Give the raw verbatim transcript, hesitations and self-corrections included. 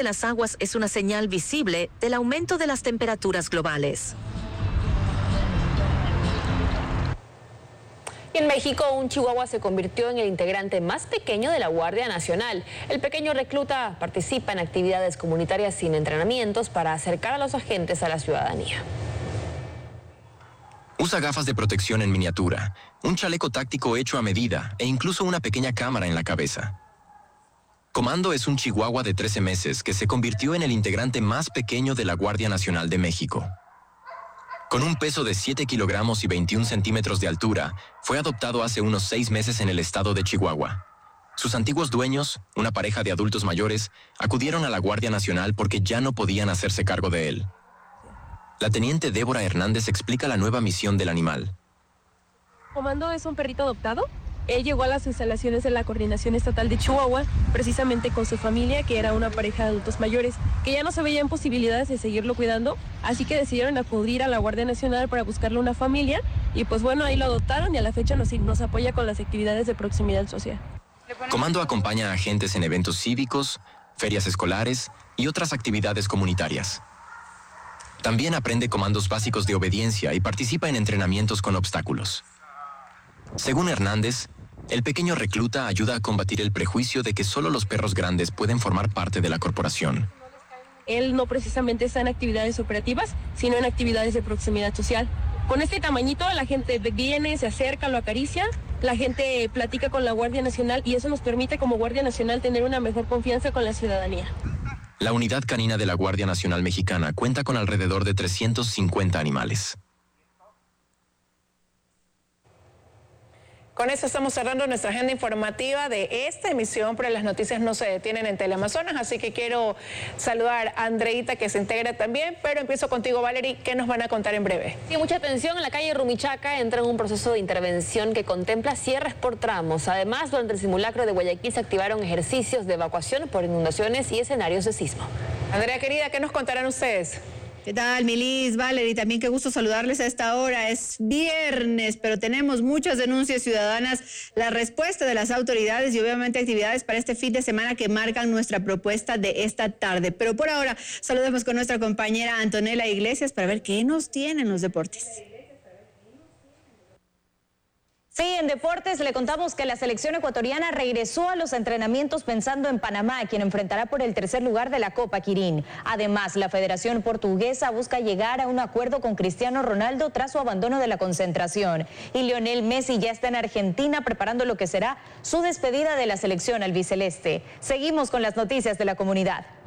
de las aguas es una señal visible del aumento de las temperaturas globales. Y en México, un chihuahua se convirtió en el integrante más pequeño de la Guardia Nacional. El pequeño recluta participa en actividades comunitarias sin entrenamientos para acercar a los agentes a la ciudadanía. Usa gafas de protección en miniatura, un chaleco táctico hecho a medida e incluso una pequeña cámara en la cabeza. Comando es un chihuahua de trece meses que se convirtió en el integrante más pequeño de la Guardia Nacional de México. Con un peso de siete kilogramos y veintiún centímetros de altura, fue adoptado hace unos seis meses en el estado de Chihuahua. Sus antiguos dueños, una pareja de adultos mayores, acudieron a la Guardia Nacional porque ya no podían hacerse cargo de él. La teniente Débora Hernández explica la nueva misión del animal. Comando es un perrito adoptado. Él llegó a las instalaciones de la Coordinación Estatal de Chihuahua, precisamente con su familia, que era una pareja de adultos mayores, que ya no se veían posibilidades de seguirlo cuidando, así que decidieron acudir a la Guardia Nacional para buscarle una familia, y pues bueno, ahí lo adoptaron y a la fecha nos, nos apoya con las actividades de proximidad social. Comando acompaña a agentes en eventos cívicos, ferias escolares y otras actividades comunitarias. También aprende comandos básicos de obediencia y participa en entrenamientos con obstáculos. Según Hernández, el pequeño recluta ayuda a combatir el prejuicio de que solo los perros grandes pueden formar parte de la corporación. Él no precisamente está en actividades operativas, sino en actividades de proximidad social. Con este tamañito la gente viene, se acerca, lo acaricia, la gente platica con la Guardia Nacional y eso nos permite como Guardia Nacional tener una mejor confianza con la ciudadanía. La unidad canina de la Guardia Nacional Mexicana cuenta con alrededor de trescientos cincuenta animales. Con eso estamos cerrando nuestra agenda informativa de esta emisión, pero las noticias no se detienen en Teleamazonas, así que quiero saludar a Andreita, que se integra también, pero empiezo contigo, Valerie, ¿qué nos van a contar en breve? Sí, mucha atención. En la calle Rumichaca entra en un proceso de intervención que contempla cierres por tramos. Además, durante el simulacro de Guayaquil se activaron ejercicios de evacuación por inundaciones y escenarios de sismo. Andrea, querida, ¿qué nos contarán ustedes? ¿Qué tal, Milis, Valerie? También qué gusto saludarles a esta hora. Es viernes, pero tenemos muchas denuncias ciudadanas, la respuesta de las autoridades y obviamente actividades para este fin de semana que marcan nuestra propuesta de esta tarde. Pero por ahora, saludemos con nuestra compañera Antonella Iglesias para ver qué nos tienen los deportes. Sí, en deportes le contamos que la selección ecuatoriana regresó a los entrenamientos pensando en Panamá, quien enfrentará por el tercer lugar de la Copa Quirín. Además, la Federación Portuguesa busca llegar a un acuerdo con Cristiano Ronaldo tras su abandono de la concentración. Y Lionel Messi ya está en Argentina preparando lo que será su despedida de la selección albiceleste. Seguimos con las noticias de la comunidad.